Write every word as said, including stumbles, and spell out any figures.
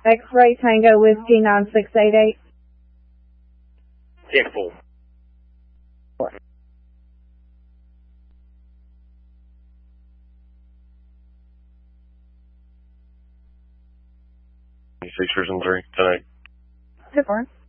X-Ray Tango Whiskey nine six eight eight. ten four. Six and three tonight. Good morning.